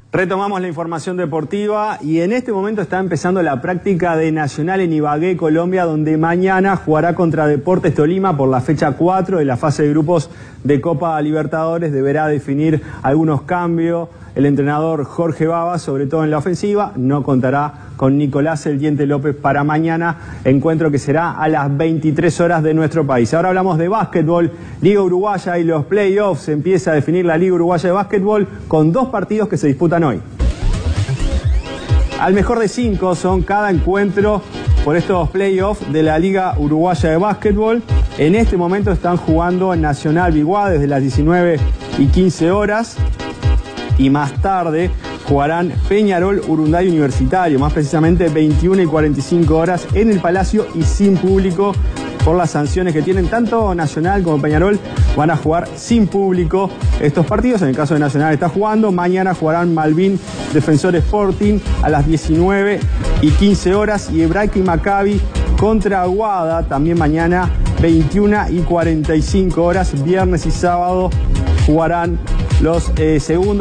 Retomamos la información deportiva y en este momento está empezando la práctica de Nacional en Ibagué, Colombia, donde mañana jugará contra Deportes Tolima por la fecha 4 de la fase de grupos de Copa Libertadores. Deberá definir algunos cambios el entrenador Jorge Baba, sobre todo en la ofensiva. No contará con Nicolás El Diente López para mañana, encuentro que será a las 23 horas de nuestro país. Ahora hablamos de básquetbol, Liga Uruguaya y los playoffs. Se empieza a definir la Liga Uruguaya de básquetbol con 2 partidos que se disputan hoy. Al mejor de 5 son cada encuentro por estos playoffs de la Liga Uruguaya de básquetbol. En este momento están jugando Nacional Biguá desde las 19:15 horas. Y más tarde jugarán Peñarol Urunday Universitario, más precisamente 21:45 horas en el Palacio y sin público por las sanciones que tienen. Tanto Nacional como Peñarol van a jugar sin público estos partidos. En el caso de Nacional está jugando. Mañana jugarán Malvin Defensor Sporting a las 19:15 horas y Hebraica y Maccabi contra Aguada también mañana 21:45 horas. Viernes y sábado jugarán los segundos